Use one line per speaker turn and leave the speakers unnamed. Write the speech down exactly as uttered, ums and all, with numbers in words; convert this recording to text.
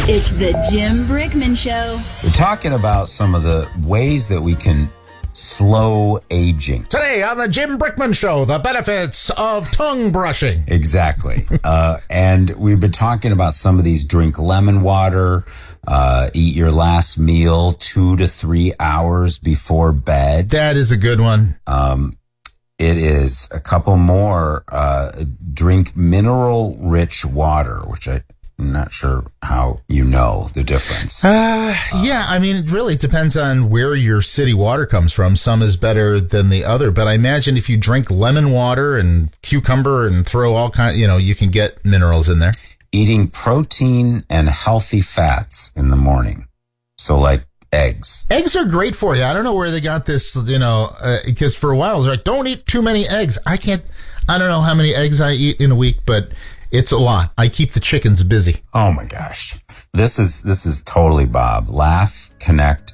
It's the Jim Brickman Show.
We're talking about some of the ways that we can slow aging.
Today on the Jim Brickman Show, the benefits of tongue brushing.
Exactly. uh, and we've been talking about some of these. Drink lemon water, uh, eat your last meal two to three hours before bed.
That is a good one.
Um, it is a couple more. Uh, drink mineral-rich water, which I... I'm not sure how you know the difference.
Uh, yeah, I mean, it really depends on where your city water comes from. Some is better than the other, but I imagine if you drink lemon water and cucumber and throw all kind, you know, you can get minerals in there.
Eating protein and healthy fats in the morning. So like eggs.
Eggs are great for you. I don't know where they got this, you know, uh, because for a while they're like, don't eat too many eggs. I can't, I don't know how many eggs I eat in a week, but it's a lot. I keep the chickens busy.
Oh my gosh. This is, this is totally Bob. Laugh, connect,